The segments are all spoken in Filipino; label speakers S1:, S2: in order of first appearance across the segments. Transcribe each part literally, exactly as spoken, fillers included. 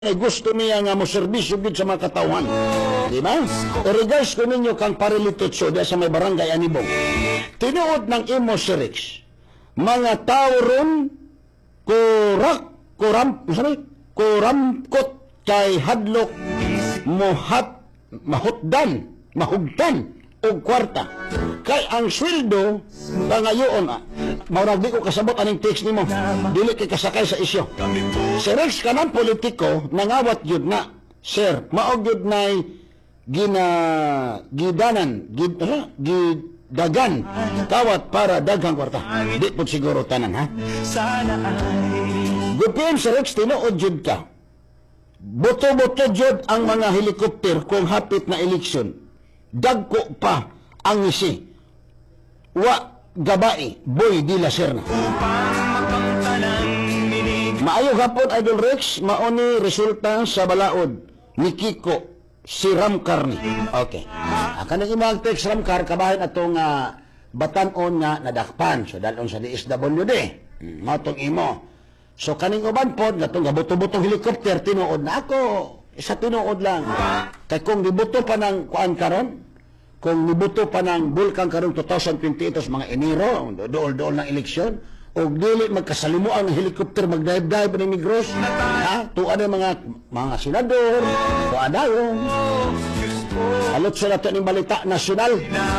S1: ay gusto niya nga mo serbisyo gid sa mga katawan. Di ba? I-regards ko ninyo kang parilitotso diya sa may barangay Anibong. Tinuod ng imo Sirix. Mga tao ron kurak, kuram, sorry, kuramkot kay hadlok mohat, mahutdan, mahugtan o kwarta. Kay ang sweldo pangayoon ah. Maurag di ko kasabot aning text nimo. Dili kay kasakay sa isyo. Si Rex kanang politiko nangawat yun na. Sir, maog yun na'y gina gidanan, gid, uh, gidagan kawat para daghang kwarta. Di po siguro tanan ha. Gupin si Rex tinuod yun ka. Boto-boto jud ang mga helikopter kung hapit na eleksyon. Dagko pa ang isi. Wa gabai, boy di la serna. Maayo hapon, Idol Rex, maoni resulta sa balaod ni Kiko, si Ramkar ni. Okay. Ah, kanang imang text Ramkar, kabahin atong uh, batanon nga nadakpan. So, dalon sa D S W D. Hmm, matong imo. So, kaning uban po, natong gabuto-butong helicopter, tinuod na ako. Isa tinuod lang. Kaya kung dibuto pa ng kuan karon, kung nibuto pa ng bulkan karong two thousand twenty-eight os mga Enero, dool-dool ng eleksyon, o dili magkasalimuan ng helicopter magdive-dive ng Negros, ha? Tuan ng mga mga senador, tuan dayon. Alot sa nato ng balita nasyonal.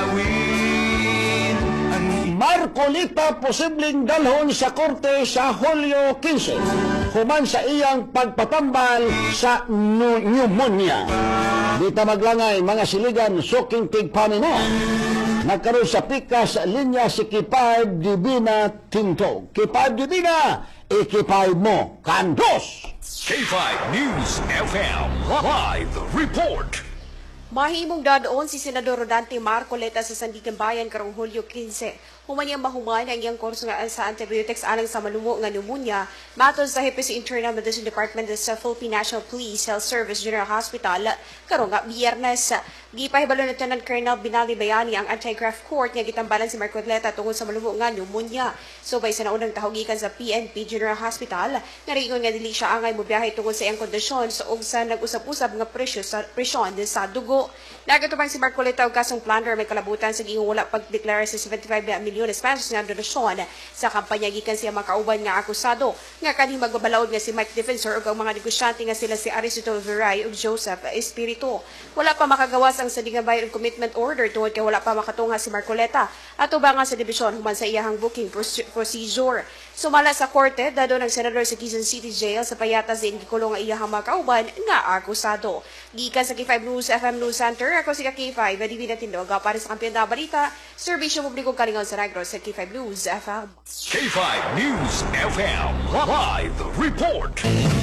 S1: Marcolita posibleng dalhon sa korte sa Hulyo fifteen human sa iyang pagpatambal sa pneumonia. Dita maglangay mga siligan suking tigpanino. Nagkaroon sa pikas linya si Kipay Divina Tinto. Kipay Divina, ikipay mo kandos.
S2: K five News F M Live Report.
S3: Mahimong dadoon si Senador Rodante Marcoleta sa Sandigan Bayan karong Hulyo fifteen. Humanyang mahuman ang iyang kurso nga sa antibiotics alang sa malumo nga pneumonia. Matod sa Hipis Internal Medicine Department sa Philippine National Police Health Service General Hospital karong nga Biyernes. Gipahibalo na Lieutenant Colonel Binali Bayani ang anti-graft court nga gitambalan si Marcoleta tungod sa malumo nga pneumonia. Subay sa naunang tahogikan sa P N P General Hospital, naringon nga dili siya angay mobiyahe tungod sa iyang kondisyon sa ug sa nag-usap-usap nga presyo sa presyon sa dugo. Nagatubang si Marcoleta og kasong plunder may kalabutan sa gihong wala pagdeklara sa seventy-five milyones pesos nga donasyon sa kampanya gikan siya makauban nga akusado nga kaning magbabalaod nga si Mike Defensor ug ang mga negosyante nga sila si Aristotle Veray ug Joseph Espiritu. Wala pa makagawas ang Sandigan Bayan commitment order tungod kay wala pa makatunga si Marcoleta at ubangan sa dibisyon human sa iyahang booking procedure. Sumala sa korte, dado ng senador sa Quezon City Jail sa payatas din gikulong nga iyahang makauban nga akusado. Gikan sa K five News F M News Center, ako si K five, Divina Tindog, para sa Kampiyon na Balita, Serbisyo Publikong Kalingon sa Negros sa K five News F M.
S2: K five News F M Live Report.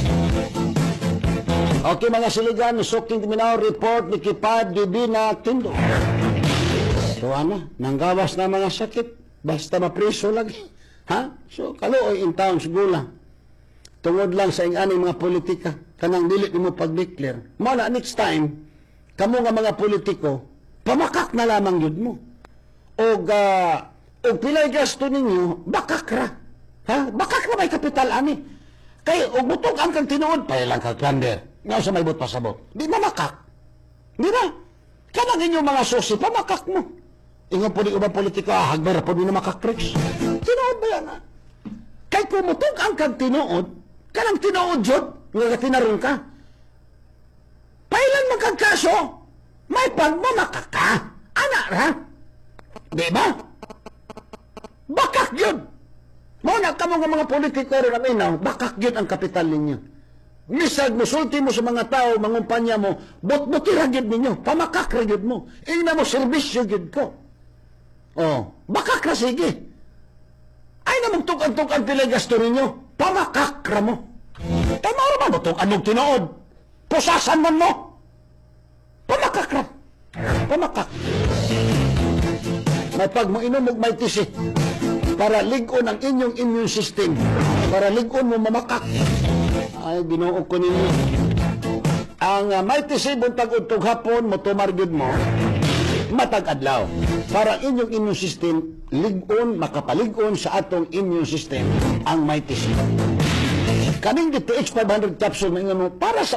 S1: Okay mga siligan, suking timinaw report ni Kipad Divina Tindo. So ano, nanggawas na mga sakit, basta mapriso lagi. Ha? So, kaluoy in town sigula. Tungod lang sa ing-aning mga politika. Kanang dili mo pag-declare. Mala, next time, kamo nga mga politiko, pamakak na lamang yun mo. O, uh, o pilay gasto ninyo, bakak ra. Ha? Bakak na may kapital, ani. Kaya, o butog ang kang tinuod, pailang kang klander. Nga sa may but pasabot. Di na makak. Di ba? Kanang inyong mga susi, pamakak mo. Ingon po di ubang politiko, ah, hagbara po di na makakpreks. Tinuod ba yan, ha? Kay pumutog ang kang tinuod, kanang tinuod yun, nga tinarong ka. Pailan magkagkaso, may pagmamakak ka. Anak ra. Di ba? Bakak yun. Muna ka mga mga politiko rin ang inaw, bakak yun ang kapital ninyo. Misag musulti mo sa mga tao, mangumpanya mo, bot-buti ragyod ninyo, pamakak ragyod mo. Ina mo, servisyo yun ko. Oh, bakak ra sige. Ay namang tukad-tukad pilay gasto ninyo. Pamakak ra mo. Kaya mauro ba mo itong anong tinood? Pusasan man mo. Pamakak ra. Pamakak. May pag mo inom may tisi para ligon ang inyong immune system. Para ligon mo mamakak. Ay, binuok ko ninyo. Ang uh, may tisi buntag utog hapon mo tumargid mo matag-adlaw. Para inyong immune system, ligon, makapalig-on sa atong immune system ang may tissue. Kaning D T H five hundred capsule, maingon mo, para sa